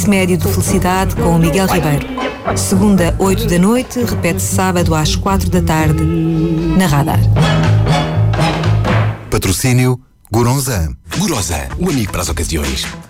Índice Médio de Felicidade com o Miguel Ribeiro. Segunda, 8 da noite, repete sábado às 4 da tarde, na Radar. Patrocínio Goronzan. Goronzan, um amigo para as ocasiões.